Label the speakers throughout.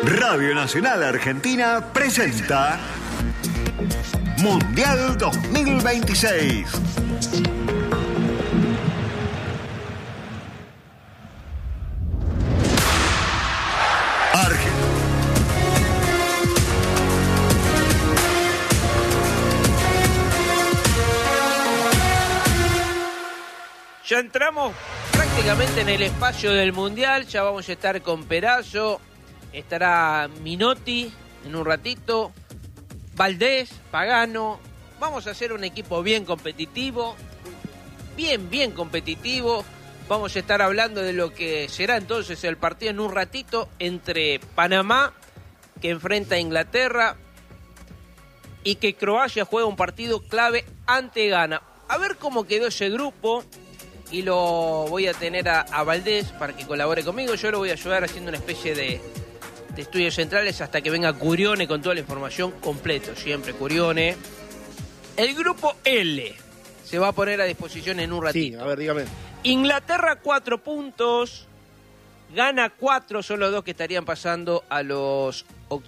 Speaker 1: Radio Nacional Argentina presenta Mundial 2026.
Speaker 2: Ya entramos prácticamente en el espacio del Mundial, ya vamos a estar con Perazo, estará Minotti en un ratito, Valdés, Pagano. Vamos a hacer un equipo bien competitivo, bien competitivo. Vamos a estar hablando de lo que será entonces el partido en un ratito entre Panamá, que enfrenta a Inglaterra, y que Croacia juega un partido clave ante Ghana. A ver cómo quedó ese grupo. Y lo voy a tener a Valdés para que colabore conmigo. Yo lo voy a ayudar haciendo una especie de estudios centrales hasta que venga Curione con toda la información completo. Siempre Curione. El grupo L se va a poner a disposición en un ratito.
Speaker 3: Sí, a ver, dígame.
Speaker 2: Inglaterra 4 puntos. Ghana 4, son los dos que estarían pasando a los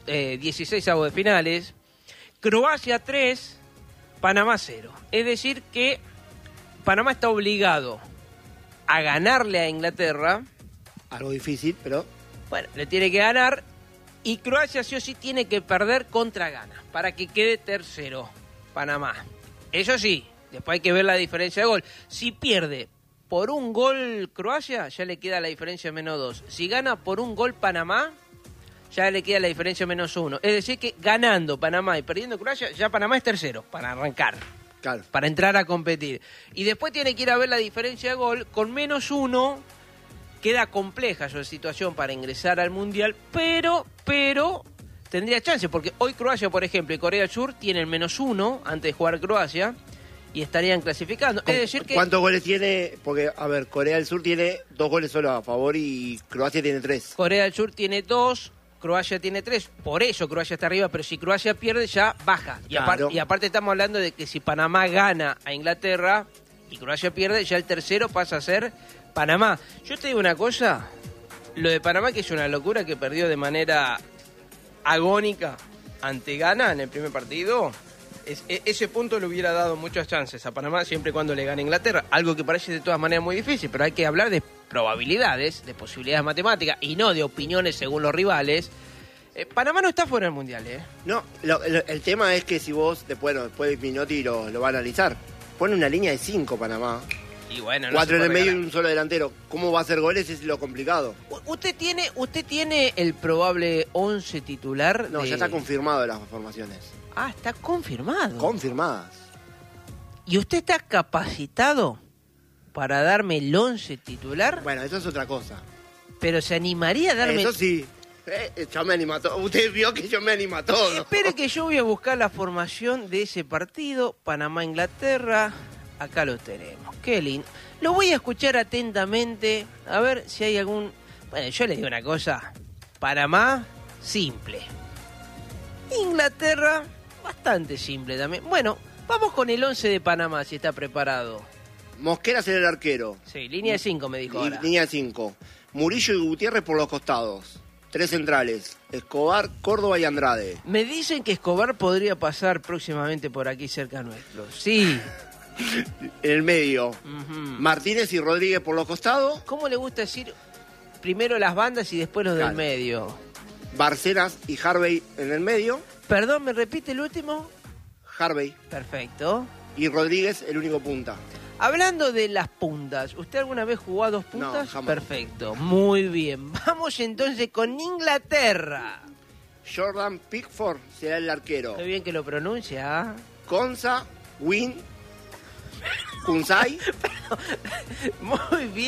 Speaker 2: 16avos de finales. Croacia 3, Panamá 0. Es decir que Panamá está obligado a ganarle a Inglaterra.
Speaker 3: Algo difícil, pero...
Speaker 2: Bueno, le tiene que ganar. Y Croacia sí o sí tiene que perder contra Ghana para que quede tercero Panamá. Eso sí, después hay que ver la diferencia de gol. Si pierde por un gol Croacia, ya le queda la diferencia -2. Si gana por un gol Panamá, ya le queda la diferencia -1. Es decir que ganando Panamá y perdiendo Croacia, ya Panamá es tercero para arrancar.
Speaker 3: Claro.
Speaker 2: Para entrar a competir. Y después tiene que ir a ver la diferencia de gol. Con -1 queda compleja su situación para ingresar al Mundial, pero tendría chance, porque hoy Croacia, por ejemplo, y Corea del Sur tienen -1 antes de jugar Croacia y estarían clasificando. Es decir que...
Speaker 3: ¿Cuántos goles tiene? Porque, a ver, Corea del Sur tiene 2 goles solo a favor y Croacia tiene 3.
Speaker 2: Corea del Sur tiene 2, Croacia tiene 3, por eso Croacia está arriba, pero si Croacia pierde ya baja.
Speaker 3: Claro.
Speaker 2: Y aparte estamos hablando de que si Panamá gana a Inglaterra y Croacia pierde, ya el tercero pasa a ser Panamá. Yo te digo una cosa, lo de Panamá que es una locura, que perdió de manera agónica ante Ghana en el primer partido. Ese punto le hubiera dado muchas chances a Panamá siempre y cuando le gane a Inglaterra, algo que parece de todas maneras muy difícil, pero hay que hablar de probabilidades, de posibilidades matemáticas y no de opiniones según los rivales. Panamá no está fuera del Mundial, ¿eh?
Speaker 3: No, el tema es que si vos, después Minotti lo va a analizar, pone una línea de 5 Panamá,
Speaker 2: Y bueno,
Speaker 3: 4 en el medio y
Speaker 2: regalar.
Speaker 3: un solo delantero. ¿Cómo va a hacer goles? Es lo complicado.
Speaker 2: ¿Usted tiene el probable 11 titular?
Speaker 3: No, ya está confirmado las formaciones.
Speaker 2: Ah, está confirmado.
Speaker 3: Confirmadas.
Speaker 2: ¿Y usted está capacitado para darme el 11 titular?
Speaker 3: Bueno, eso es otra cosa.
Speaker 2: Pero se animaría a darme...
Speaker 3: Eso sí. Yo me animo a todo. Usted vio que yo me animo a todo.
Speaker 2: Espere que yo voy a buscar la formación de ese partido. Panamá-Inglaterra. Acá lo tenemos. Qué lindo. Lo voy a escuchar atentamente. A ver si hay algún... Bueno, yo le digo una cosa. Panamá, simple. Inglaterra, bastante simple también. Bueno, vamos con el 11 de Panamá, si está preparado.
Speaker 3: Mosquera será el arquero.
Speaker 2: Sí, línea de 5 me dijo ahora.
Speaker 3: Línea de 5. Murillo y Gutiérrez por los costados. 3 centrales. Escobar, Córdoba y Andrade.
Speaker 2: Me dicen que Escobar podría pasar próximamente por aquí cerca nuestro. Sí.
Speaker 3: En el medio.
Speaker 2: Ujú.
Speaker 3: Martínez y Rodríguez por los costados.
Speaker 2: ¿Cómo le gusta decir primero las bandas y después los
Speaker 3: Claro.
Speaker 2: del medio?
Speaker 3: Barcenas y Harvey en el medio.
Speaker 2: Perdón, ¿me repite el último?
Speaker 3: Harvey
Speaker 2: Perfecto.
Speaker 3: y Rodríguez el único punta.
Speaker 2: Hablando de las puntas, ¿usted alguna vez jugó a 2 puntas?
Speaker 3: No, jamás.
Speaker 2: Perfecto, muy bien. Vamos entonces con Inglaterra.
Speaker 3: Jordan Pickford será el arquero.
Speaker 2: Qué bien que lo pronuncia.
Speaker 3: Konsa, Win, Kunzai.
Speaker 2: Muy bien.